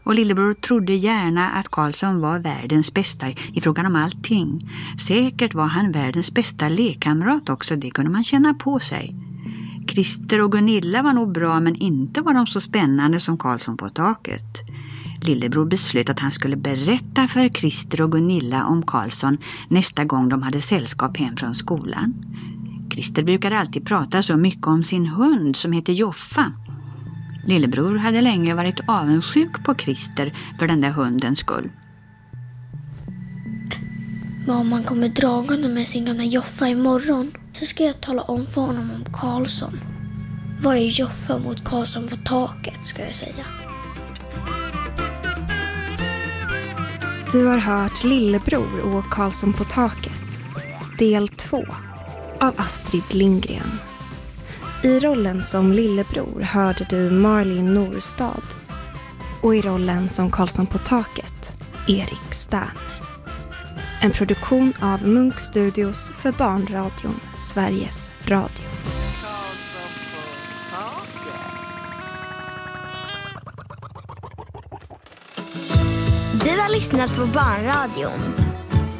Och lillebror trodde gärna att Karlsson var världens bästa i frågan om allting. Säkert var han världens bästa lekkamrat också, det kunde man känna på sig. Christer och Gunilla var nog bra, men inte var de så spännande som Karlsson på taket. Lillebror beslöt att han skulle berätta för Christer och Gunilla om Karlsson nästa gång de hade sällskap hem från skolan. Christer brukade alltid prata så mycket om sin hund som heter Joffa. Lillebror hade länge varit avundsjuk på Christer för den där hundens skull. Men om man kommer dragande med sin gamla Joffa imorgon så ska jag tala om för honom om Karlsson. Vad är Joffa mot Karlsson på taket, ska jag säga. Du har hört Lillebror och Karlsson på taket, del 2 av Astrid Lindgren. I rollen som Lillebror hörde du Marlin Norstad och i rollen som Karlsson på taket, Erik Stern. En produktion av Munk Studios för Barnradion, Sveriges Radio. Du har lyssnat på Barnradion.